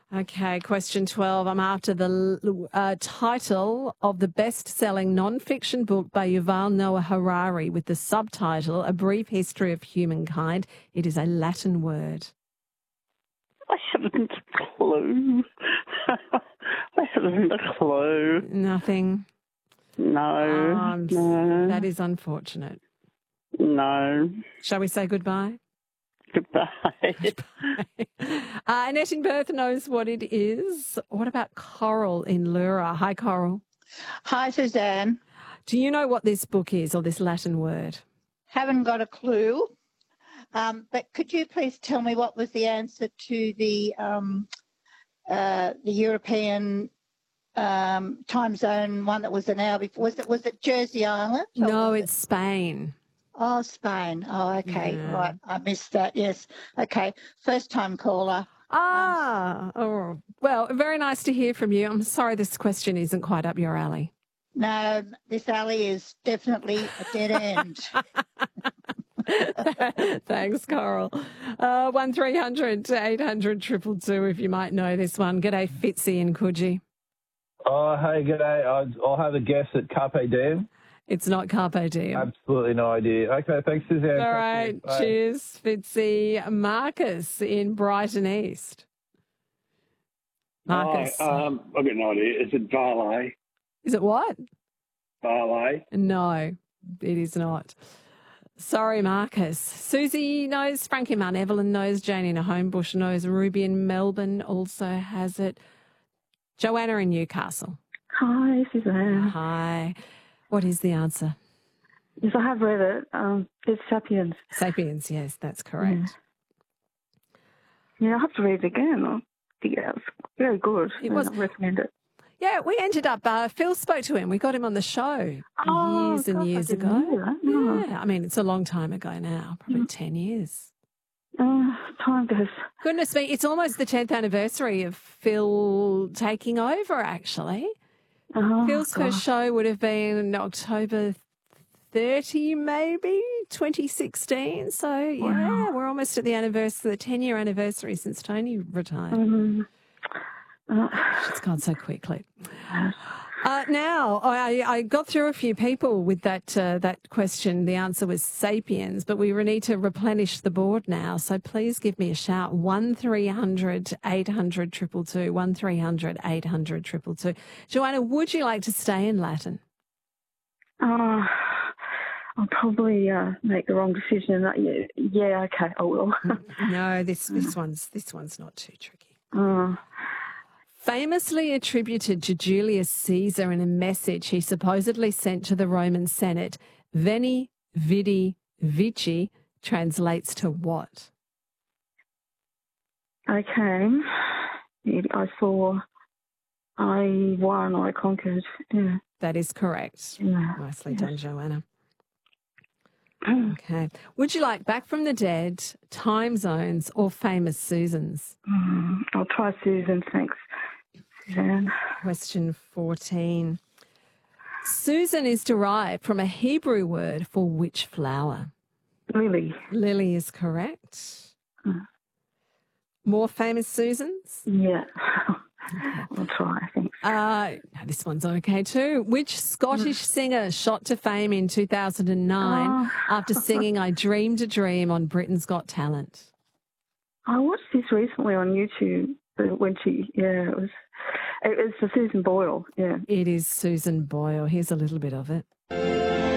Okay, question 12. I'm after the title of the best-selling non-fiction book by Yuval Noah Harari with the subtitle A Brief History of Humankind. It is a Latin word. I haven't a clue. I haven't a clue. Nothing? No, no. That is unfortunate. No. Shall we say goodbye? Goodbye. Annette in Perth knows what it is. What about Coral in Lura? Hi, Coral. Hi, Suzanne. Do you know what this book is, or this Latin word? Haven't got a clue. But could you please tell me what was the answer to the European time zone one that was an hour before? Was it Jersey Island? No, it's Spain. Oh, Spain. Oh, okay. Yeah. Right. I missed that. Yes. Okay. First time caller. Well, very nice to hear from you. I'm sorry this question isn't quite up your alley. No, this alley is definitely a dead end. Thanks, Coral. 1300 800 222 if you might know this one. G'day, Fitzy in Coogee. Oh, hey, g'day. I'll have a guess at Carpe Diem. It's not Carpe Diem. Absolutely no idea. Okay, thanks, Suzanne. All right, cheers, Fitzy. Marcus in Brighton East. Marcus. I've got no idea. Is it Valet? Is it what? Valet? No, it is not. Sorry, Marcus. Susie knows, Frankie Mount Evelyn knows, Janie in Homebush knows, Ruby in Melbourne also has it. Joanna in Newcastle. Hi, Suzanne. Hi. What is the answer? Yes, I have read it. It's Sapiens. Sapiens, yes, that's correct. Yeah, I have to read it again. Yeah, it's very good. It was. I recommend it. Yeah, we ended up, Phil spoke to him. We got him on the show years and years ago. Yeah, I mean, it's a long time ago now, probably 10 years. Time goes. Goodness me, it's almost the 10th anniversary of Phil taking over, actually. Phil's first show would have been October 30, maybe, 2016. So, yeah, we're almost at the 10-year anniversary since Tony retired. It's gone so quickly. Now, I got through a few people with that question. The answer was Sapiens, but we need to replenish the board now. So please give me a shout. 1300 800 222, 1300 800 222. Joanna, would you like to stay in Latin? I'll probably make the wrong decision. Yeah, okay, I will. No, this one's not too tricky. Famously attributed to Julius Caesar in a message he supposedly sent to the Roman Senate, Veni, Vidi, Vici translates to what? Okay. I saw, I won, I conquered. Yeah. That is correct. Yeah. Nicely done, Joanna. Okay. Would you like Back from the Dead, Time Zones, or Famous Susans? I'll try Susan, thanks. Suzanne. Question 14. Susan is derived from a Hebrew word for which flower? Lily. Lily is correct. More Famous Susans? Yeah. I'll try, thanks. This one's okay too. Which Scottish singer shot to fame in 2009 after singing I Dreamed a Dream on Britain's Got Talent? I watched this recently on YouTube when it was for Susan Boyle, yeah. It is Susan Boyle. Here's a little bit of it.